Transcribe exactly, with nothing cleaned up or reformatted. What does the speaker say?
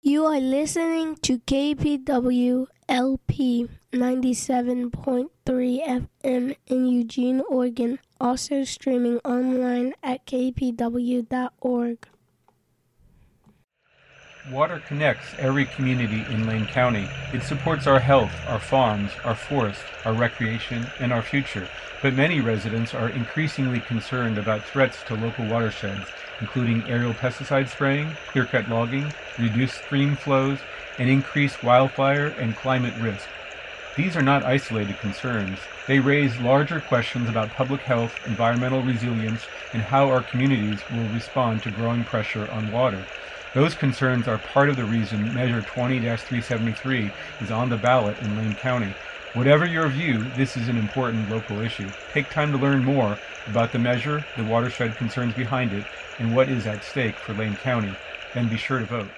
You are listening to K P W L P ninety-seven point three F M in Eugene, Oregon, also streaming online at k p w dot org. Water connects every community in Lane County. It supports our health, our farms, our forests, our recreation, and our future. But many residents are increasingly concerned about threats to local watersheds, including aerial pesticide spraying, clear-cut logging, reduced stream flows, and increased wildfire and climate risk. These are not isolated concerns. They raise larger questions about public health, environmental resilience, and how our communities will respond to growing pressure on water. Those concerns are part of the reason Measure twenty dash three seventy-three is on the ballot in Lane County. Whatever your view, this is an important local issue. Take time to learn more about the measure, the watershed concerns behind it, and what is at stake for Lane County. Then be sure to vote.